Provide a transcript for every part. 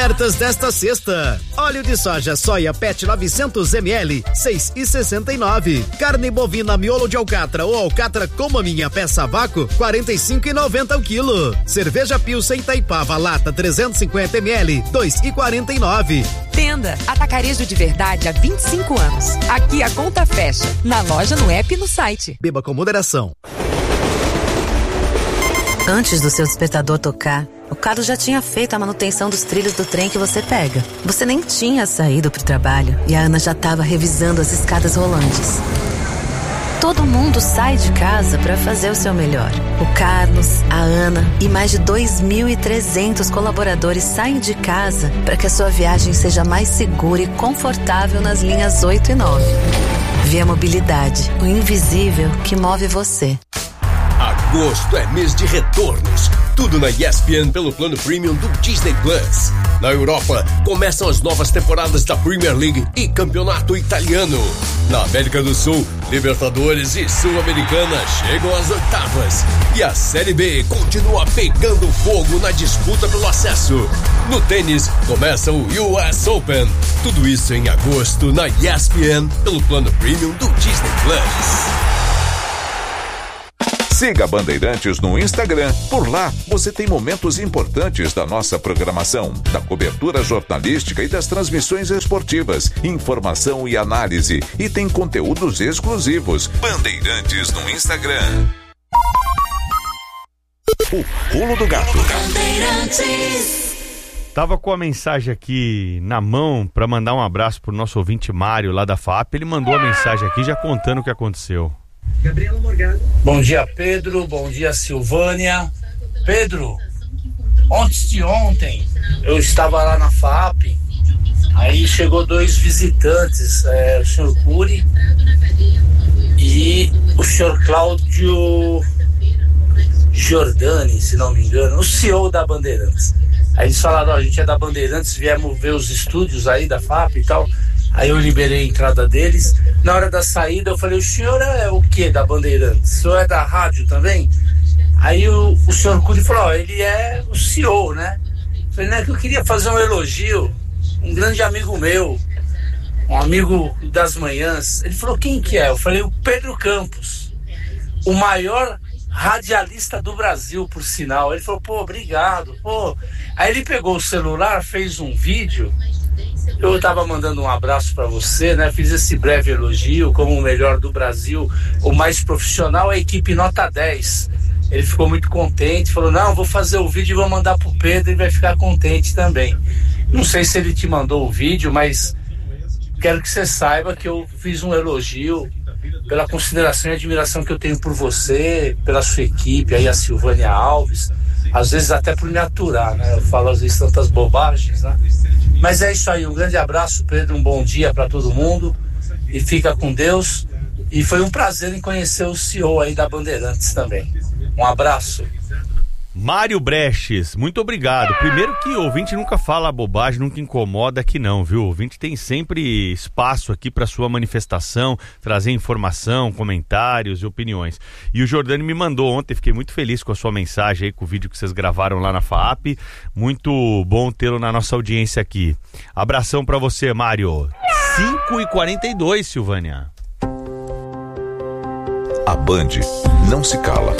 Ofertas desta sexta: óleo de soja soia PET 900 ml, 6,69. Carne bovina miolo de alcatra ou alcatra com maminha peça a vácuo, 45,90 o quilo. Cerveja Pilsen Itaipava lata 350 ml, 2,49. Tenda Atacarejo de Verdade há 25 anos. Aqui a conta fecha. Na loja, no app e no site. Beba com moderação. Antes do seu despertador tocar, o carro já tinha feito a manutenção dos trilhos do trem que você pega. Você nem tinha saído pro trabalho e a Ana já estava revisando as escadas rolantes. Todo mundo sai de casa para fazer o seu melhor. O Carlos, a Ana e mais de 2.300 colaboradores saem de casa para que a sua viagem seja mais segura e confortável nas linhas 8 e 9. Via Mobilidade, o invisível que move você. Agosto é mês de retornos. Tudo na ESPN pelo plano premium do Disney Plus. Na Europa, começam as novas temporadas da Premier League e Campeonato Italiano. Na América do Sul, Libertadores e Sul-Americana chegam às oitavas. E a Série B continua pegando fogo na disputa pelo acesso. No tênis, começa o US Open. Tudo isso em agosto na ESPN pelo plano premium do Disney Plus. Siga Bandeirantes no Instagram. Por lá, você tem momentos importantes da nossa programação, da cobertura jornalística e das transmissões esportivas, informação e análise. E tem conteúdos exclusivos. Bandeirantes no Instagram. O Pulo do Gato. Tava com a mensagem aqui na mão para mandar um abraço pro nosso ouvinte Mário, lá da FAP. Ele mandou a mensagem aqui já contando o que aconteceu. Gabriela Morgado. Bom dia, Pedro. Bom dia, Silvânia. Pedro, antes de ontem eu estava lá na FAP. Aí chegou 2 visitantes, o senhor Cury e o senhor Cláudio Giordani, se não me engano, o CEO da Bandeirantes. Aí eles falaram: a gente é da Bandeirantes, viemos ver os estúdios aí da FAP e tal. Aí eu liberei a entrada deles. Na hora da saída eu falei: o senhor é o que da Bandeirantes? O senhor é da rádio também? Aí o senhor Cury falou: ele é o CEO, né? Eu falei: né, que eu queria fazer um elogio. Um grande amigo meu, um amigo das manhãs. Ele falou: quem que é? Eu falei: o Pedro Campos, o maior radialista do Brasil, por sinal. Ele falou: pô, obrigado, pô. Aí ele pegou o celular, fez um vídeo. Eu estava mandando um abraço para você, né? Fiz esse breve elogio como o melhor do Brasil, o mais profissional, a equipe nota 10. Ele ficou muito contente, falou: não, vou fazer o vídeo e vou mandar pro Pedro, ele vai ficar contente também. Não sei se ele te mandou o vídeo, mas quero que você saiba que eu fiz um elogio pela consideração e admiração que eu tenho por você, pela sua equipe, aí a Silvânia Alves, às vezes até por me aturar, né? Eu falo às vezes tantas bobagens, né? Mas é isso aí, um grande abraço, Pedro, um bom dia para todo mundo e fica com Deus. E foi um prazer em conhecer o CEO aí da Bandeirantes também. Um abraço. Mário Breches, muito obrigado. Primeiro que o ouvinte nunca fala bobagem, nunca incomoda aqui não, viu? O ouvinte tem sempre espaço aqui para sua manifestação, trazer informação, comentários e opiniões. E o Jordani me mandou ontem, fiquei muito feliz com a sua mensagem aí, com o vídeo que vocês gravaram lá na FAP. Muito bom tê-lo na nossa audiência aqui. Abração para você, Mário. 5h42, Silvânia. A Band não se cala.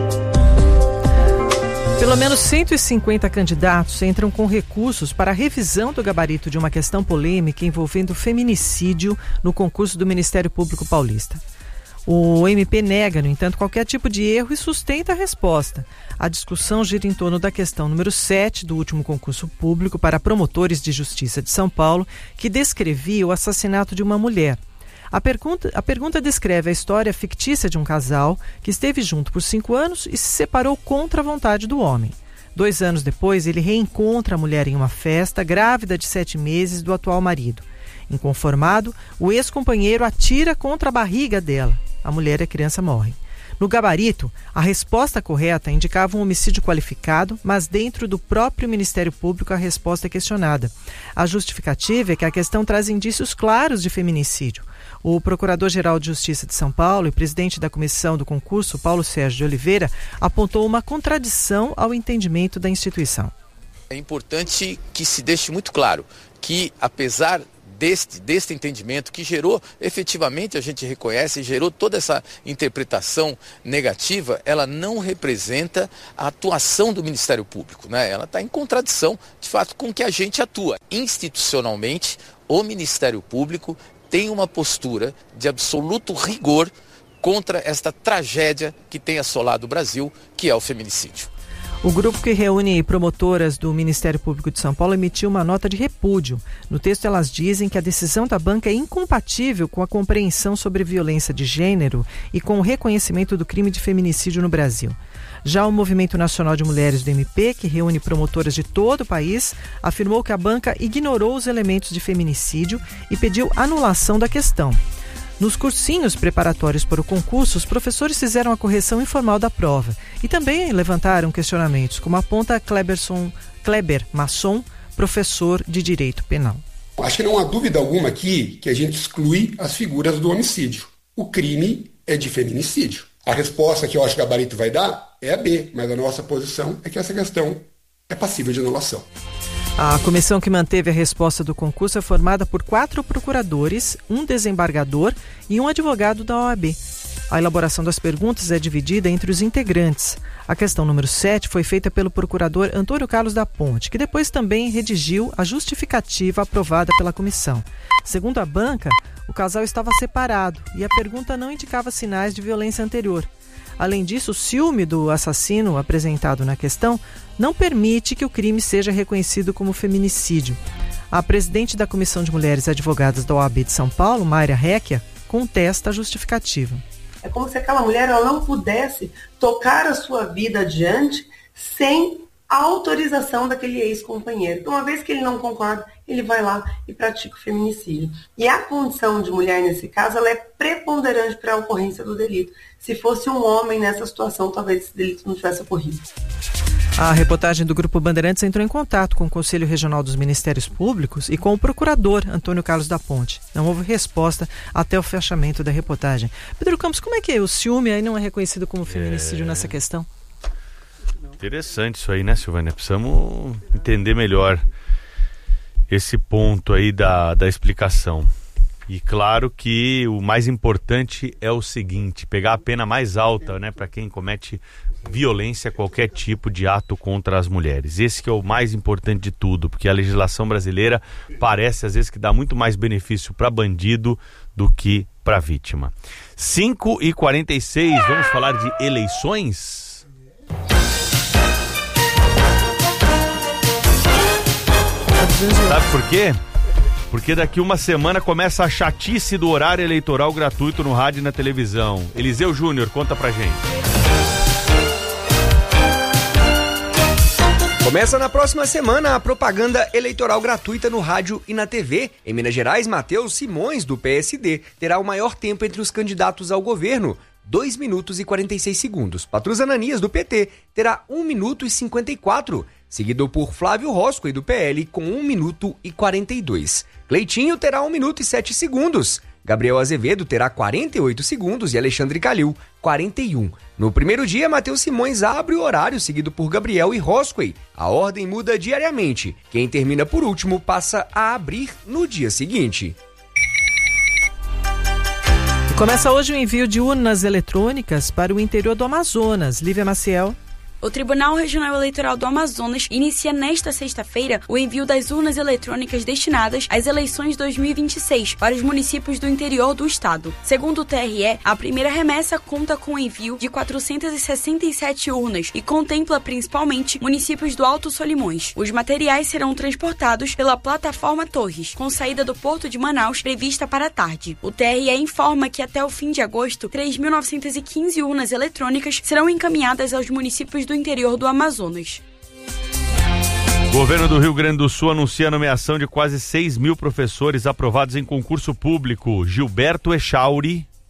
Pelo menos 150 candidatos entram com recursos para a revisão do gabarito de uma questão polêmica envolvendo feminicídio no concurso do Ministério Público Paulista. O MP nega, no entanto, qualquer tipo de erro e sustenta a resposta. A discussão gira em torno da questão número 7 do último concurso público para promotores de justiça de São Paulo, que descrevia o assassinato de uma mulher. A pergunta descreve a história fictícia de um casal que esteve junto por 5 anos e se separou contra a vontade do homem. 2 anos depois, ele reencontra a mulher em uma festa, grávida de 7 meses do atual marido. Inconformado, o ex-companheiro atira contra a barriga dela. A mulher e a criança morrem. No gabarito, a resposta correta indicava um homicídio qualificado, mas dentro do próprio Ministério Público a resposta é questionada. A justificativa é que a questão traz indícios claros de feminicídio. O Procurador-Geral de Justiça de São Paulo e presidente da comissão do concurso, Paulo Sérgio de Oliveira, apontou uma contradição ao entendimento da instituição. É importante que se deixe muito claro que, apesar deste entendimento que gerou, efetivamente a gente reconhece, gerou toda essa interpretação negativa, ela não representa a atuação do Ministério Público, né? Ela está em contradição, de fato, com o que a gente atua. Institucionalmente, o Ministério Público tem uma postura de absoluto rigor contra esta tragédia que tem assolado o Brasil, que é o feminicídio. O grupo que reúne promotoras do Ministério Público de São Paulo emitiu uma nota de repúdio. No texto, elas dizem que a decisão da banca é incompatível com a compreensão sobre violência de gênero e com o reconhecimento do crime de feminicídio no Brasil. Já o Movimento Nacional de Mulheres do MP, que reúne promotoras de todo o país, afirmou que a banca ignorou os elementos de feminicídio e pediu anulação da questão. Nos cursinhos preparatórios para o concurso, os professores fizeram a correção informal da prova e também levantaram questionamentos, como aponta Kleber Masson, professor de Direito Penal. Acho que não há dúvida alguma aqui que a gente exclui as figuras do homicídio. O crime é de feminicídio. A resposta que eu acho que o gabarito vai dar é a B, mas a nossa posição é que essa questão é passível de anulação. A comissão que manteve a resposta do concurso é formada por 4 procuradores, um desembargador e um advogado da OAB. A elaboração das perguntas é dividida entre os integrantes. A questão número 7 foi feita pelo procurador Antônio Carlos da Ponte, que depois também redigiu a justificativa aprovada pela comissão. Segundo a banca, o casal estava separado e a pergunta não indicava sinais de violência anterior. Além disso, o ciúme do assassino apresentado na questão não permite que o crime seja reconhecido como feminicídio. A presidente da Comissão de Mulheres Advogadas da OAB de São Paulo, Mayra Recchia, contesta a justificativa. É como se aquela mulher ela não pudesse tocar a sua vida adiante sem a autorização daquele ex-companheiro. Então, uma vez que ele não concorda, ele vai lá e pratica o feminicídio. E a condição de mulher, nesse caso, ela é preponderante para a ocorrência do delito. Se fosse um homem nessa situação, talvez esse delito não tivesse ocorrido. A reportagem do Grupo Bandeirantes entrou em contato com o Conselho Regional dos Ministérios Públicos e com o procurador Antônio Carlos da Ponte. Não houve resposta até o fechamento da reportagem. Pedro Campos, como é que o ciúme aí não é reconhecido como feminicídio nessa questão? Interessante isso aí, né, Silvânia? Precisamos entender melhor esse ponto aí da explicação. E claro que o mais importante é o seguinte, pegar a pena mais alta, né, para quem comete violência, qualquer tipo de ato contra as mulheres. Esse que é o mais importante de tudo, porque a legislação brasileira parece às vezes que dá muito mais benefício para bandido do que para vítima. 5h46, vamos falar de eleições? Sabe por quê? Porque daqui uma semana começa a chatice do horário eleitoral gratuito no rádio e na televisão. Eliseu Júnior, conta pra gente. Começa na próxima semana a propaganda eleitoral gratuita no rádio e na TV. Em Minas Gerais, Matheus Simões, do PSD, terá o maior tempo entre os candidatos ao governo, 2 minutos e 46 segundos. Patrus Ananias, do PT, terá 1 minuto e 54, seguido por Flávio Roscoe, do PL, com 1 minuto e 42. Cleitinho terá 1 minuto e 7 segundos. Gabriel Azevedo terá 48 segundos e Alexandre Calil, 41. No primeiro dia, Matheus Simões abre o horário, seguido por Gabriel e Roscoe. A ordem muda diariamente. Quem termina por último passa a abrir no dia seguinte. Começa hoje o envio de urnas eletrônicas para o interior do Amazonas. Lívia Maciel. O Tribunal Regional Eleitoral do Amazonas inicia nesta sexta-feira o envio das urnas eletrônicas destinadas às eleições 2026 para os municípios do interior do estado. Segundo o TRE, a primeira remessa conta com o envio de 467 urnas e contempla principalmente municípios do Alto Solimões. Os materiais serão transportados pela plataforma Torres, com saída do Porto de Manaus prevista para a tarde. O TRE informa que até o fim de agosto, 3.915 urnas eletrônicas serão encaminhadas aos municípios do interior do Amazonas. O governo do Rio Grande do Sul anuncia a nomeação de quase 6 mil professores aprovados em concurso público. Gilberto Echauri.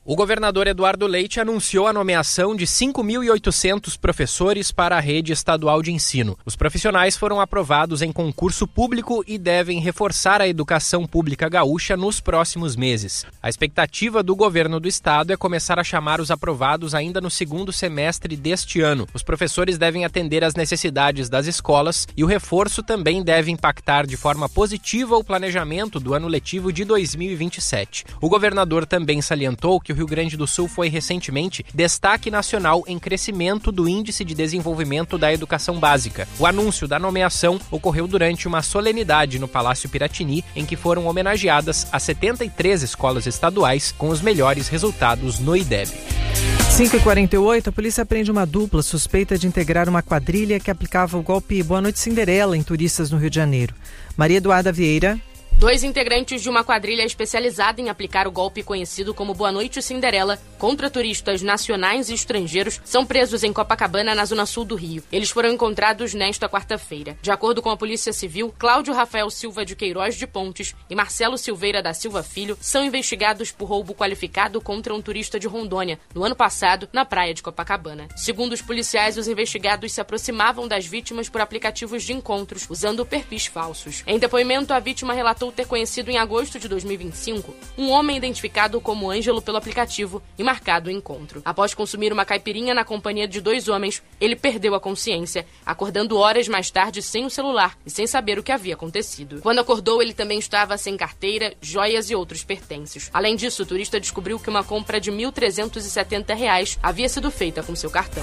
O governador Eduardo Leite anunciou a nomeação de 5.800 professores para a rede estadual de ensino. Os profissionais foram aprovados em concurso público e devem reforçar a educação pública gaúcha nos próximos meses. A expectativa do governo do estado é começar a chamar os aprovados ainda no segundo semestre deste ano. Os professores devem atender às necessidades das escolas e o reforço também deve impactar de forma positiva o planejamento do ano letivo de 2027. O governador também salientou que o Rio Grande do Sul foi recentemente destaque nacional em crescimento do Índice de Desenvolvimento da Educação Básica. O anúncio da nomeação ocorreu durante uma solenidade no Palácio Piratini, em que foram homenageadas as 73 escolas estaduais com os melhores resultados no IDEB. 5h48, a polícia prende uma dupla suspeita de integrar uma quadrilha que aplicava o golpe Boa Noite Cinderela em turistas no Rio de Janeiro. Maria Eduarda Vieira. 2 integrantes de uma quadrilha especializada em aplicar o golpe conhecido como Boa Noite Cinderela contra turistas nacionais e estrangeiros são presos em Copacabana, na zona sul do Rio. Eles foram encontrados nesta quarta-feira. De acordo com a Polícia Civil, Cláudio Rafael Silva de Queiroz de Pontes e Marcelo Silveira da Silva Filho são investigados por roubo qualificado contra um turista de Rondônia, no ano passado, na praia de Copacabana. Segundo os policiais, os investigados se aproximavam das vítimas por aplicativos de encontros, usando perfis falsos. Em depoimento, a vítima relatou ter conhecido em agosto de 2025 um homem identificado como Ângelo pelo aplicativo e marcado o encontro. Após consumir uma caipirinha na companhia de 2 homens, ele perdeu a consciência, acordando horas mais tarde sem o celular e sem saber o que havia acontecido. Quando acordou, ele também estava sem carteira, joias e outros pertences. Além disso, o turista descobriu que uma compra de R$ 1.370 havia sido feita com seu cartão.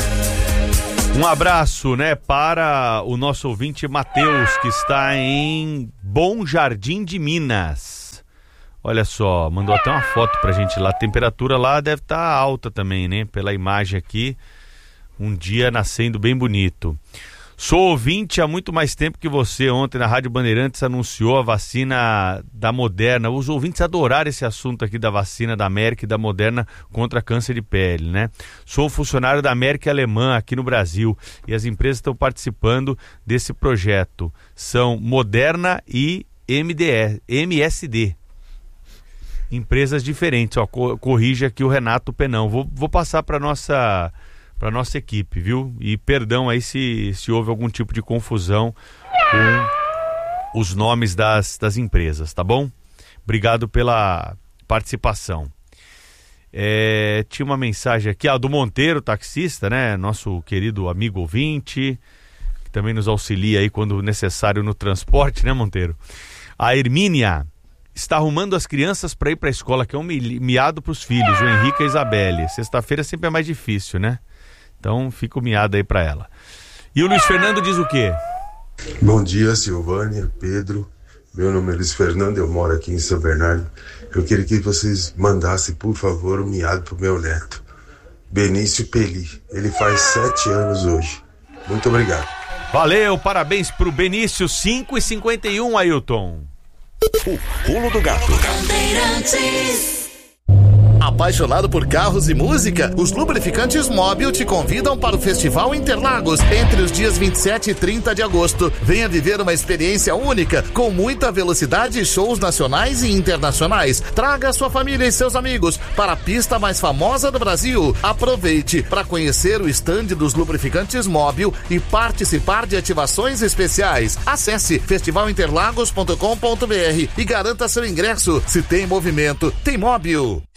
Um abraço, para o nosso ouvinte Matheus, que está em Bom Jardim de Minas. Olha só, mandou até uma foto pra gente lá. A temperatura lá deve estar alta também, pela imagem aqui. Um dia nascendo bem bonito. Sou ouvinte há muito mais tempo que você. Ontem na Rádio Bandeirantes anunciou a vacina da Moderna. Os ouvintes adoraram esse assunto aqui da vacina da Merck e da Moderna contra câncer de pele, Sou funcionário da Merck alemã aqui no Brasil e as empresas estão participando desse projeto. São Moderna e MSD. Empresas diferentes. Corrige aqui o Renato Penão. Vou passar para nossa equipe, viu? E perdão aí se houve algum tipo de confusão com os nomes das empresas, tá bom? Obrigado pela participação. Tinha uma mensagem aqui, do Monteiro, taxista, Nosso querido amigo ouvinte, que também nos auxilia aí quando necessário no transporte, Monteiro? A Hermínia está arrumando as crianças para ir para a escola, que é um miado para os filhos, o Henrique e a Isabelle. Sexta-feira sempre é mais difícil, Então fica o miado aí para ela. E o Luiz Fernando diz o quê? Bom dia, Silvânia, Pedro. Meu nome é Luiz Fernando, eu moro aqui em São Bernardo. Eu queria que vocês mandassem, por favor, um miado pro meu neto, Benício Peli. Ele faz 7 anos hoje. Muito obrigado. Valeu, parabéns pro Benício. 5h51, Ailton. O pulo do gato. Apaixonado por carros e música? Os Lubrificantes Móbil te convidam para o Festival Interlagos entre os dias 27 e 30 de agosto. Venha viver uma experiência única, com muita velocidade e shows nacionais e internacionais. Traga sua família e seus amigos para a pista mais famosa do Brasil. Aproveite para conhecer o estande dos Lubrificantes Móbil e participar de ativações especiais. Acesse festivalinterlagos.com.br e garanta seu ingresso. Se tem movimento, tem móvel.